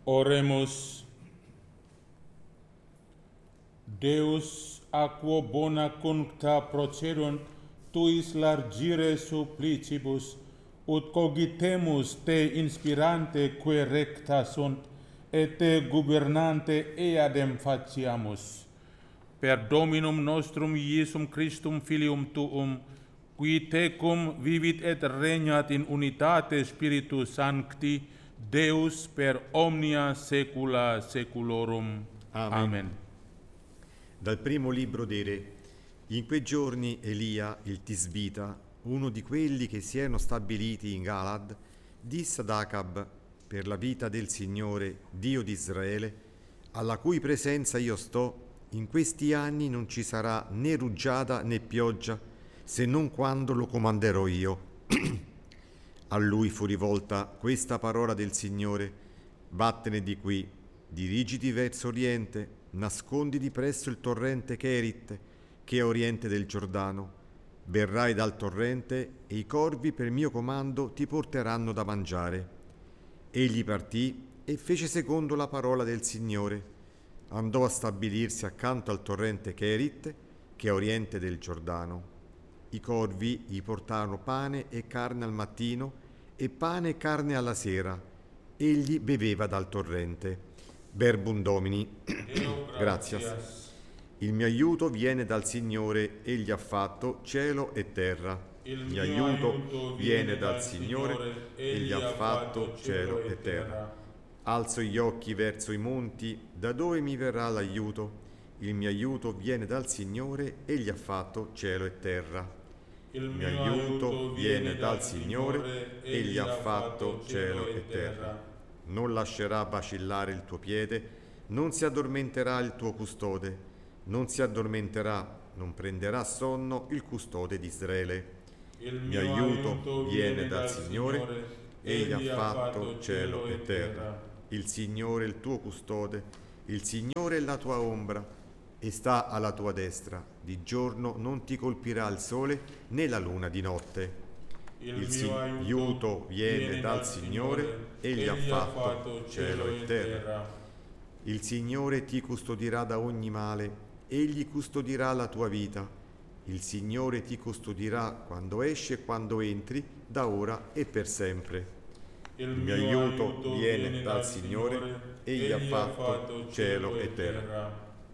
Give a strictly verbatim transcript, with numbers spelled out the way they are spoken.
Oremus. Deus, a quo bona cuncta procedunt tuis largire supplicibus, ut cogitemus te inspirante que recta sunt, et te gubernante eadem faciamus. Per Dominum nostrum Iesum Christum Filium Tuum, qui tecum vivit et regnat in unitate Spiritus Sancti, Deus per omnia saecula saeculorum. Amen. Amen. Dal primo libro dei Re. In quei giorni Elia, il Tisbita, uno di quelli che si erano stabiliti in Galad, disse ad Acab, per la vita del Signore, Dio di Israele, alla cui presenza io sto, in questi anni non ci sarà né rugiada né pioggia, se non quando lo comanderò io. A lui fu rivolta questa parola del Signore: vattene di qui, dirigiti verso oriente, nasconditi presso il torrente Cherit, che è a oriente del Giordano. Verrai dal torrente e i corvi per mio comando ti porteranno da mangiare. Egli partì e fece secondo la parola del Signore. Andò a stabilirsi accanto al torrente Cherit, che è a oriente del Giordano. I corvi gli portarono pane e carne al mattino e pane e carne alla sera. Egli beveva dal torrente. Verbum Domini. Gratias. Il mio aiuto viene dal Signore, egli ha fatto cielo e terra. Il mio aiuto viene dal Signore, egli ha fatto cielo e terra. Alzo gli occhi verso i monti, da dove mi verrà l'aiuto? Il mio aiuto viene dal Signore, egli ha fatto cielo e terra. Il mio aiuto viene dal Signore, egli ha fatto cielo e terra. Non lascerà vacillare il tuo piede, non si addormenterà il tuo custode, non si addormenterà, non prenderà sonno il custode di Israele. Il mio aiuto viene dal Signore, egli ha fatto cielo e terra. Il Signore è il tuo custode, il Signore è la tua ombra, e sta alla tua destra. Di giorno non ti colpirà il sole, né la luna di notte. Il, il mio aiuto viene dal Signore, egli ha fatto cielo e terra. Il Signore ti custodirà da ogni male, egli custodirà la tua vita. Il Signore ti custodirà quando esci e quando entri, da ora e per sempre. Il mio aiuto viene dal Signore, egli ha fatto cielo e terra.